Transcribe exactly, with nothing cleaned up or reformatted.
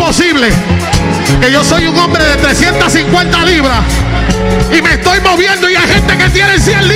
posible que yo soy un hombre de trescientas cincuenta libras y me estoy moviendo y hay gente que tiene cien